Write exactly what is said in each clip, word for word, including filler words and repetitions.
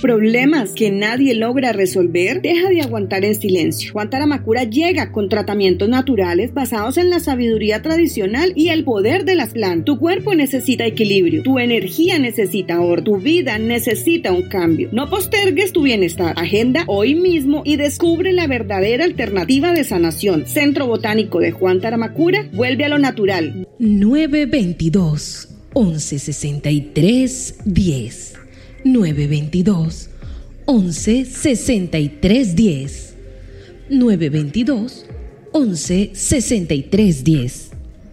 ¿Problemas que nadie logra resolver? Deja de aguantar en silencio. Juan Taramacura llega con tratamientos naturales basados en la sabiduría tradicional y el poder de las plantas. Tu cuerpo necesita equilibrio, tu energía necesita orden, tu vida necesita un cambio. No postergues tu bienestar. Agenda hoy mismo y descubre la verdadera alternativa de sanación. Centro Botánico de Juan Taramacura vuelve a lo natural. nueve veintidós, once sesenta y tres, diez. nueve veintidós, once sesenta y tres, diez. nueve veintidós, once sesenta y tres, diez.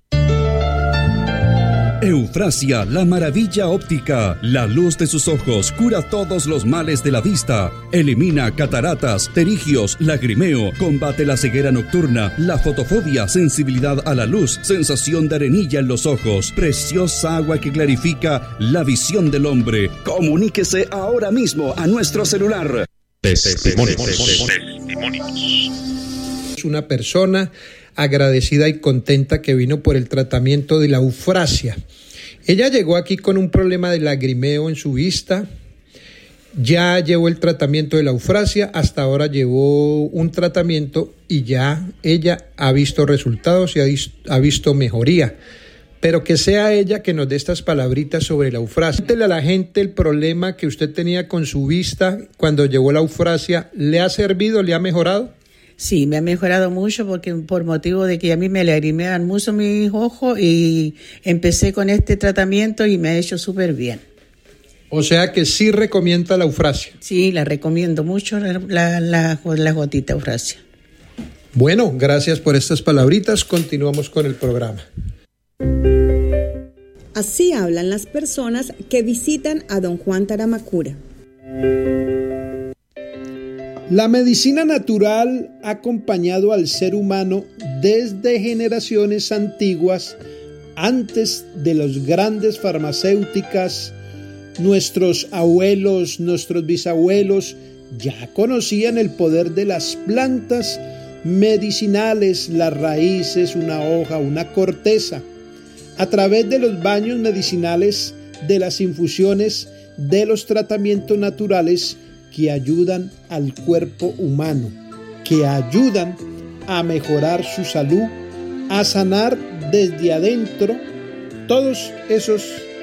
Eufrasia, la maravilla óptica. La luz de sus ojos cura todos los males de la vista. Elimina cataratas, pterigios, lagrimeo. Combate la ceguera nocturna, la fotofobia, sensibilidad a la luz, sensación de arenilla en los ojos. Preciosa agua que clarifica la visión del hombre. Comuníquese ahora mismo a nuestro celular. Testimonios. Es una persona agradecida y contenta que vino por el tratamiento de la eufrasia. Ella llegó aquí con un problema de lagrimeo en su vista. Ya llevó el tratamiento de la eufrasia, hasta ahora llevó un tratamiento y ya ella ha visto resultados y ha visto, ha visto mejoría. Pero que sea ella que nos dé estas palabritas sobre la eufrasia. Cuéntele a la gente el problema que usted tenía con su vista cuando llevó la eufrasia. ¿Le ha servido? ¿Le ha mejorado? Sí, me ha mejorado mucho porque por motivo de que a mí me lagrimean mucho mis ojos y empecé con este tratamiento y me ha hecho súper bien. O sea que sí recomienda la eufrasia. Sí, la recomiendo mucho, la, la, la, la gotita eufrasia. Bueno, gracias por estas palabritas. Continuamos con el programa. Así hablan las personas que visitan a don Juan Taramacura. La medicina natural ha acompañado al ser humano desde generaciones antiguas, antes de las grandes farmacéuticas. Nuestros abuelos, nuestros bisabuelos ya conocían el poder de las plantas medicinales, las raíces, una hoja, una corteza. A través de los baños medicinales, de las infusiones, de los tratamientos naturales que ayudan al cuerpo humano, que ayudan a mejorar su salud, a sanar desde adentro todos esos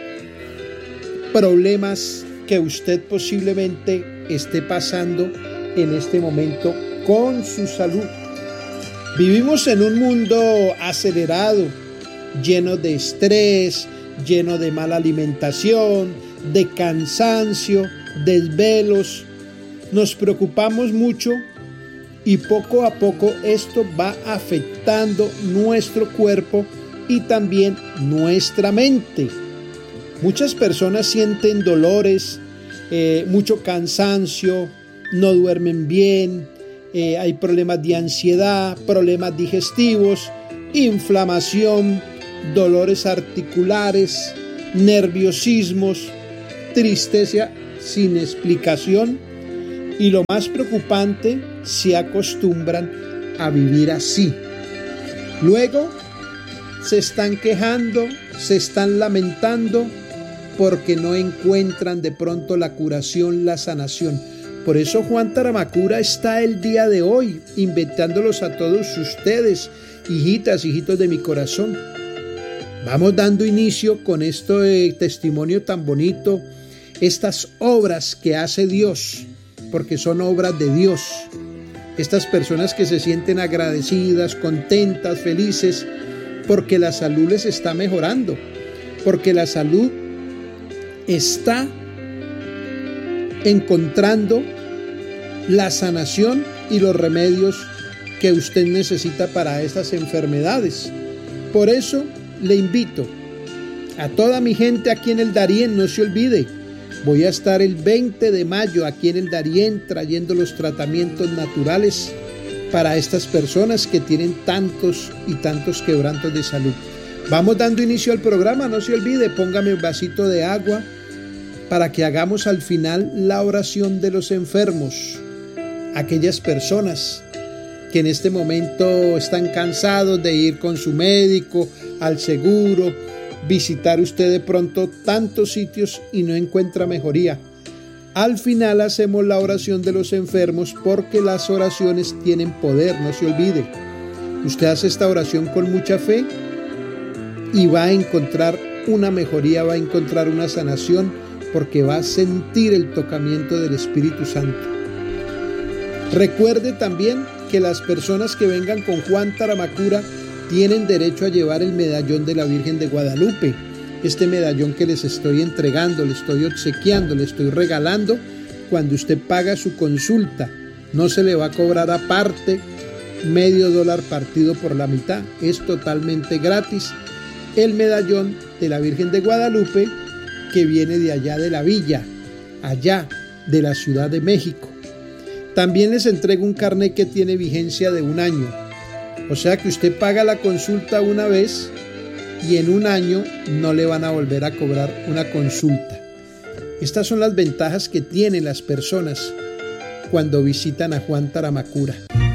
problemas que usted posiblemente esté pasando en este momento con su salud. Vivimos en un mundo acelerado, lleno de estrés, lleno de mala alimentación, de cansancio, desvelos. Nos preocupamos mucho y poco a poco esto va afectando nuestro cuerpo y también nuestra mente. Muchas personas sienten dolores, eh, mucho cansancio, no duermen bien, eh, hay problemas de ansiedad, problemas digestivos, inflamación, dolores articulares, nerviosismos, tristeza sin explicación. Y lo más preocupante, se acostumbran a vivir así. Luego se están quejando, se están lamentando porque no encuentran de pronto la curación, la sanación. Por eso Juan Taramacura está el día de hoy invitándolos a todos ustedes, hijitas, hijitos de mi corazón. Vamos dando inicio con este testimonio tan bonito, estas obras que hace Dios, porque son obras de Dios. Estas personas que se sienten agradecidas, contentas, felices, porque la salud les está mejorando, porque la salud está encontrando la sanación y los remedios que usted necesita para estas enfermedades. Por eso le invito a toda mi gente aquí en el Darién, no se olvide, voy a estar el veinte de mayo aquí en el Darién trayendo los tratamientos naturales para estas personas que tienen tantos y tantos quebrantos de salud. Vamos dando inicio al programa, no se olvide, póngame un vasito de agua para que hagamos al final la oración de los enfermos. Aquellas personas que en este momento están cansados de ir con su médico, al seguro, visitar usted de pronto tantos sitios y no encuentra mejoría. Al final hacemos la oración de los enfermos porque las oraciones tienen poder, no se olvide. Usted hace esta oración con mucha fe y va a encontrar una mejoría, va a encontrar una sanación porque va a sentir el tocamiento del Espíritu Santo. Recuerde también que las personas que vengan con Juan Taramacura tienen derecho a llevar el medallón de la Virgen de Guadalupe. Este medallón que les estoy entregando, le estoy obsequiando, le estoy regalando cuando usted paga su consulta. No se le va a cobrar aparte medio dólar partido por la mitad. Es totalmente gratis el medallón de la Virgen de Guadalupe que viene de allá de la villa, allá de la Ciudad de México. También les entrego un carnet que tiene vigencia de un año. O sea que usted paga la consulta una vez y en un año no le van a volver a cobrar una consulta. Estas son las ventajas que tienen las personas cuando visitan a Juan Taramacura.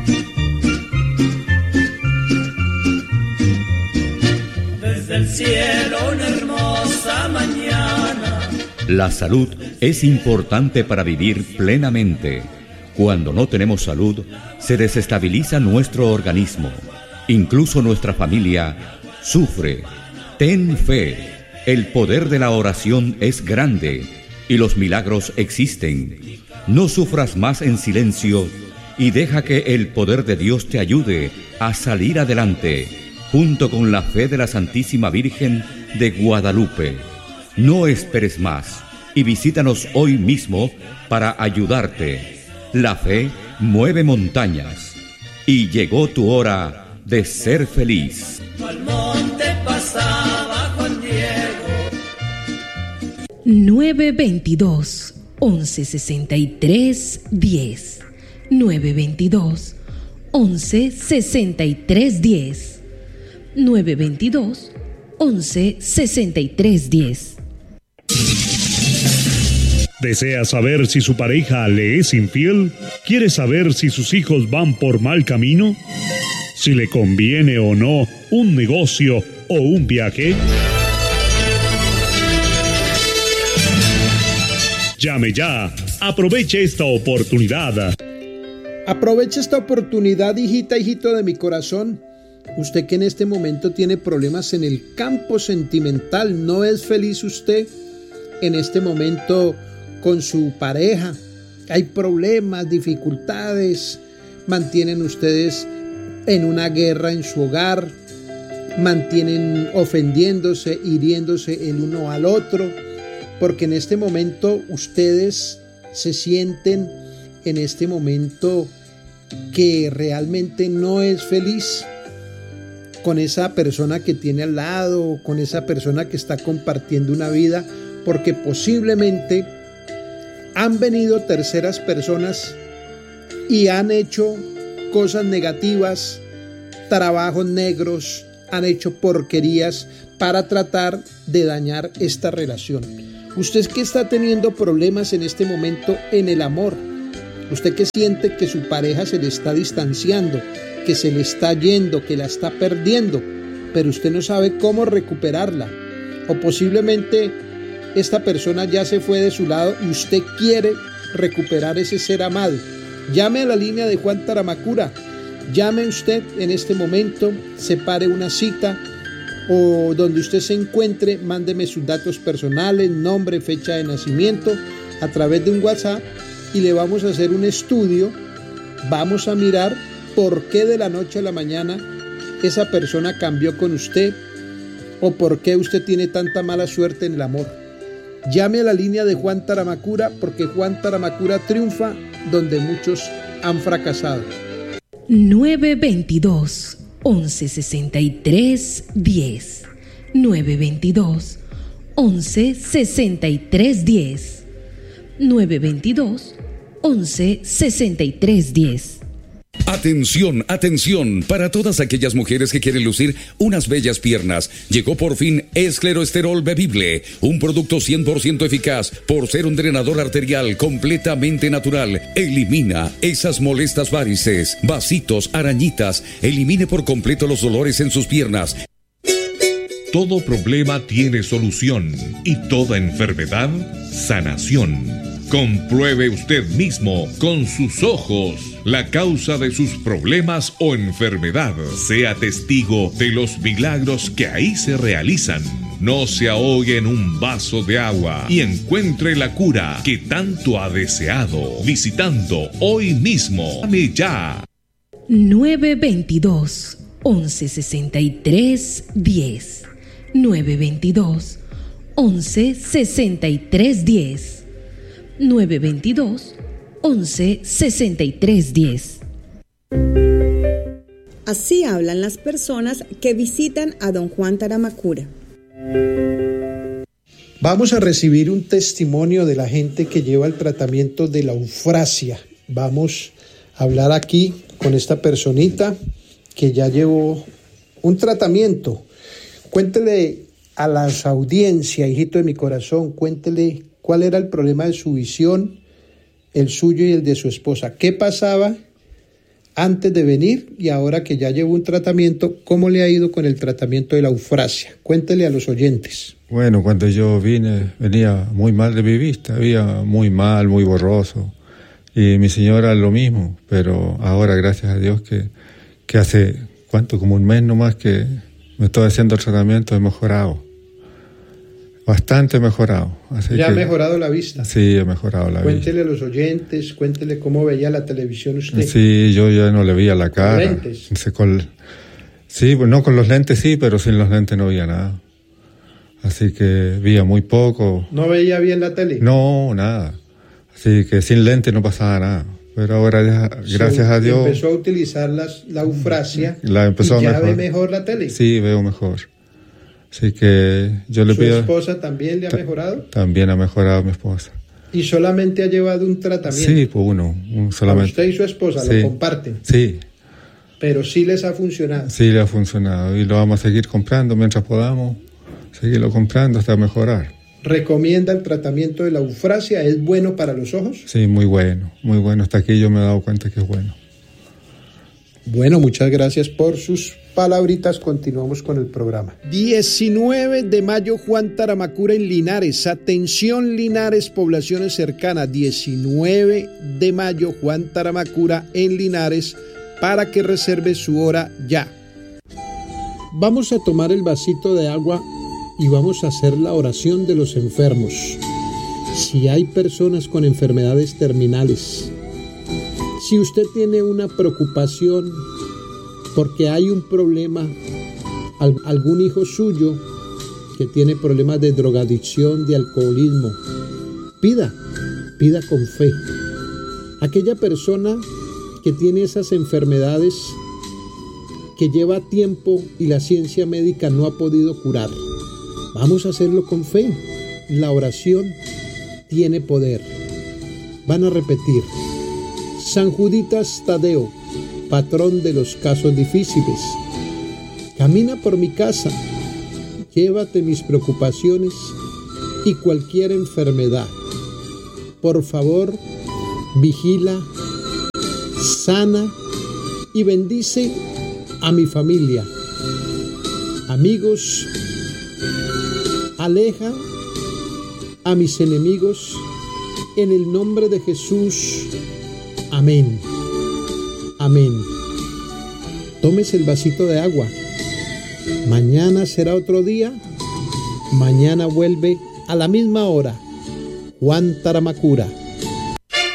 Desde el cielo una hermosa mañana. La salud es importante para vivir plenamente. Cuando no tenemos salud, se desestabiliza nuestro organismo. Incluso nuestra familia sufre. Ten fe. El poder de la oración es grande y los milagros existen. No sufras más en silencio y deja que el poder de Dios te ayude a salir adelante, junto con la fe de la Santísima Virgen de Guadalupe. No esperes más y visítanos hoy mismo para ayudarte. La fe mueve montañas y llegó tu hora de ser feliz. Al monte pasaba Juan Diego. nueve veintidós, once sesenta y tres, diez. nueve veintidós, once sesenta y tres, diez. nueve veintidós, once sesenta y tres, diez. ¿Desea saber si su pareja le es infiel? ¿Quiere saber si sus hijos van por mal camino? ¿Si le conviene o no un negocio o un viaje? Llame ya. Aproveche esta oportunidad. Aproveche esta oportunidad, hijita, hijito de mi corazón. Usted que en este momento tiene problemas en el campo sentimental, ¿no es feliz usted en este momento con su pareja? Hay problemas, dificultades, mantienen ustedes en una guerra en su hogar, mantienen ofendiéndose, hiriéndose el uno al otro, porque en este momento ustedes se sienten en este momento que realmente no es feliz con esa persona que tiene al lado, con esa persona que está compartiendo una vida, porque posiblemente han venido terceras personas y han hecho cosas negativas, trabajos negros, han hecho porquerías para tratar de dañar esta relación. Usted que está teniendo problemas en este momento en el amor, usted que siente que su pareja se le está distanciando, que se le está yendo, que la está perdiendo, pero usted no sabe cómo recuperarla, o posiblemente esta persona ya se fue de su lado y usted quiere recuperar ese ser amado. Llame a la línea de Juan Taramacura. Llame usted en este momento, separe una cita o donde usted se encuentre, mándeme sus datos personales, nombre, fecha de nacimiento a través de un WhatsApp y le vamos a hacer un estudio. Vamos a mirar por qué de la noche a la mañana esa persona cambió con usted o por qué usted tiene tanta mala suerte en el amor. Llame a la línea de Juan Taramacura porque Juan Taramacura triunfa donde muchos han fracasado. nueve veintidós, once sesenta y tres, diez. nueve veintidós, once sesenta y tres, diez. nueve veintidós, once sesenta y tres, diez. Atención, atención, para todas aquellas mujeres que quieren lucir unas bellas piernas, llegó por fin Escleroesterol Bebible, un producto cien por ciento eficaz por ser un drenador arterial completamente natural. Elimina esas molestas varices, vasitos, arañitas, elimine por completo los dolores en sus piernas. Todo problema tiene solución y toda enfermedad, sanación. Compruebe usted mismo con sus ojos la causa de sus problemas o enfermedad. Sea testigo de los milagros que ahí se realizan. No se ahogue en un vaso de agua y encuentre la cura que tanto ha deseado visitando hoy mismo. Llame ya. nueve dos dos, once sesenta y tres, diez. nueve dos dos, once sesenta y tres, diez. nueve dos dos, once sesenta y tres, diez. Así hablan las personas que visitan a don Juan Taramacura. Vamos a recibir un testimonio de la gente que lleva el tratamiento de la eufrasia. Vamos a hablar aquí con esta personita que ya llevó un tratamiento. Cuéntele a la audiencia, hijito de mi corazón, cuéntele cuál era el problema de su visión, el suyo y el de su esposa. ¿Qué pasaba antes de venir y ahora que ya llevó un tratamiento? ¿Cómo le ha ido con el tratamiento de la eufrasia? Cuéntele a los oyentes. Bueno, cuando yo vine, venía muy mal de mi vista, veía muy mal, muy borroso. Y mi señora lo mismo, pero ahora, gracias a Dios, que, que hace, ¿cuánto? Como un mes nomás que me estoy haciendo el tratamiento, he mejorado. Bastante mejorado. Así ¿Ya que, ha mejorado la vista? Sí, he mejorado la Cuéntele vista. a los oyentes, cuéntele cómo veía la televisión usted. Sí, yo ya no le veía la cara. ¿Con lentes? Sí, con, sí, pues no con los lentes sí, pero sin los lentes no veía nada. Así que veía muy poco. ¿No veía bien la tele? No, nada. Así que sin lentes no pasaba nada. Pero ahora, ya, gracias Se a Dios... empezó a utilizar las, la eufrasia la empezó y a ya mejor. ve mejor la tele. Sí, veo mejor. Así que yo le ¿Su pido... esposa también le ha Ta- mejorado? También ha mejorado mi esposa. ¿Y solamente ha llevado un tratamiento? Sí, pues uno, un solamente. Usted y su esposa Sí. lo comparten, Sí, pero sí les ha funcionado. sí le ha funcionado y lo vamos a seguir comprando mientras podamos, seguirlo comprando hasta mejorar. ¿Recomienda el tratamiento de la eufrasia? ¿Es bueno para los ojos? Sí, muy bueno, muy bueno. Hasta aquí yo me he dado cuenta que es bueno. Bueno, muchas gracias por sus palabritas. Continuamos con el programa. diecinueve de mayo, Juan Taramacura en Linares. Atención, Linares, poblaciones cercanas. diecinueve de mayo, Juan Taramacura en Linares, para que reserve su hora ya. Vamos a tomar el vasito de agua y vamos a hacer la oración de los enfermos. Si hay personas con enfermedades terminales, si usted tiene una preocupación porque hay un problema, algún hijo suyo que tiene problemas de drogadicción, de alcoholismo, pida, pida con fe. Aquella persona que tiene esas enfermedades que lleva tiempo y la ciencia médica no ha podido curar, vamos a hacerlo con fe. La oración tiene poder. Van a repetir: San Juditas Tadeo, patrón de los casos difíciles, camina por mi casa, llévate mis preocupaciones y cualquier enfermedad. Por favor, vigila, sana y bendice a mi familia. Amigos, aleja a mis enemigos en el nombre de Jesús. Amén. Amén. Tómese el vasito de agua. Mañana será otro día. Mañana vuelve a la misma hora. Juan Taramacura.